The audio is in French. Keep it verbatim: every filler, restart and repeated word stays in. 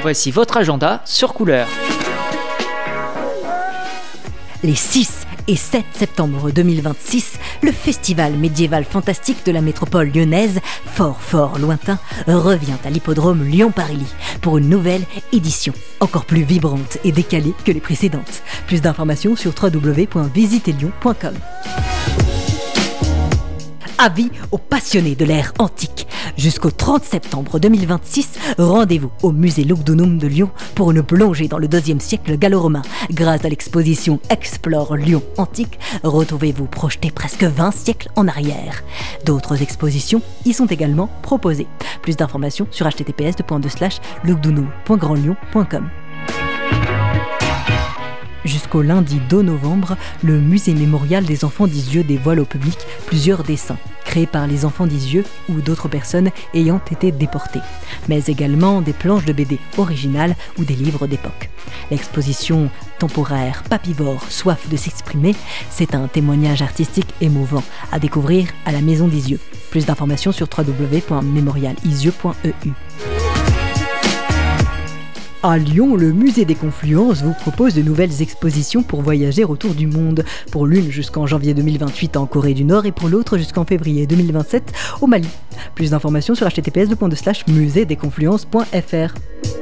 voici votre agenda sur Couleur. Les six et sept septembre deux mille vingt-six, le festival médiéval fantastique de la métropole lyonnaise, fort fort lointain, revient à l'hippodrome Lyon-Paris pour une nouvelle édition, encore plus vibrante et décalée que les précédentes. Plus d'informations sur w w w point visiter lyon point com. Avis aux passionnés de l'ère antique. Jusqu'au trente septembre deux mille vingt-six, rendez-vous au musée Lugdunum de Lyon pour une plongée dans le deuxième siècle gallo-romain. Grâce à l'exposition Explore Lyon Antique, retrouvez-vous projeté presque vingt siècles en arrière. D'autres expositions y sont également proposées. Plus d'informations sur h t t p s slash lugdunum point grand lyon point com. Jusqu'au lundi deux novembre, le musée mémorial des enfants d'Isieux dévoile au public plusieurs dessins créés par les enfants d'Isieux ou d'autres personnes ayant été déportées, mais également des planches de B D originales ou des livres d'époque. L'exposition temporaire Papivore, soif de s'exprimer, c'est un témoignage artistique émouvant à découvrir à la Maison d'Isieux. Plus d'informations sur w w w point mémorial isieux point e u. À Lyon, le musée des Confluences vous propose de nouvelles expositions pour voyager autour du monde. Pour l'une jusqu'en janvier deux mille vingt-huit en Corée du Nord et pour l'autre jusqu'en février deux mille vingt-sept au Mali. Plus d'informations sur h t t p s slash musée des confluences point f r.